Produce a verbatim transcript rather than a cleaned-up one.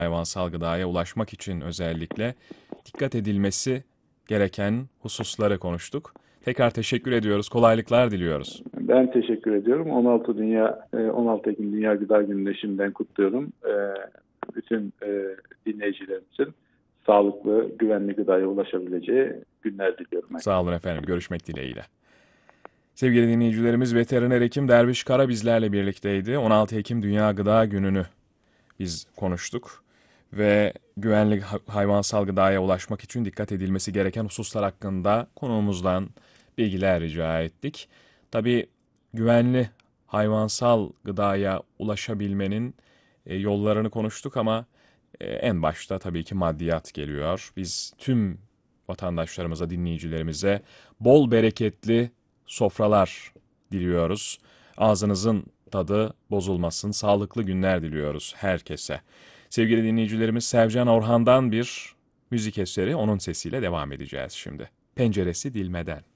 hayvansal gıdaya ulaşmak için özellikle dikkat edilmesi gereken hususları konuştuk. Tekrar teşekkür ediyoruz, kolaylıklar diliyoruz. Ben teşekkür ediyorum. on altı Dünya e, on altı Ekim Dünya Gıda Günü'nü şimdiden kutluyorum. E, Bütün e, dinleyicilerimizin sağlıklı, güvenli gıdaya ulaşabileceği günler diliyorum. Sağ olun efendim, görüşmek dileğiyle. Sevgili dinleyicilerimiz, veteriner hekim Derviş Kara bizlerle birlikteydi. on altı Ekim Dünya Gıda Günü'nü biz konuştuk ve güvenli hayvansal gıdaya ulaşmak için dikkat edilmesi gereken hususlar hakkında konuğumuzdan bilgiler rica ettik. Tabii güvenli hayvansal gıdaya ulaşabilmenin e, yollarını konuştuk ama e, en başta tabii ki maddiyat geliyor. Biz tüm vatandaşlarımıza, dinleyicilerimize bol bereketli sofralar diliyoruz. Ağzınızın tadı bozulmasın, sağlıklı günler diliyoruz herkese. Sevgili dinleyicilerimiz, Sevcan Orhan'dan bir müzik eseri, onun sesiyle devam edeceğiz şimdi. Penceresi Dilmeden.